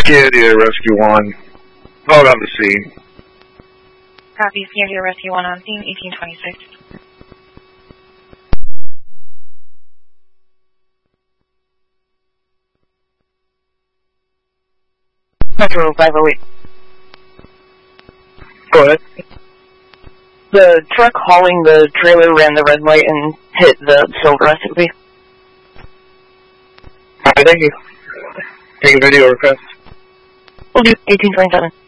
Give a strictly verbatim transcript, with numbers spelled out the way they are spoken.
Scandia Rescue one. Hold on the scene. Copy, Scandia Rescue one on scene, eighteen twenty-six. Metro five oh eight. Go ahead. The truck hauling the trailer ran the red light and hit the silver S U V. Alright, thank you. Take a video request. We'll do eighteen twenty-seven.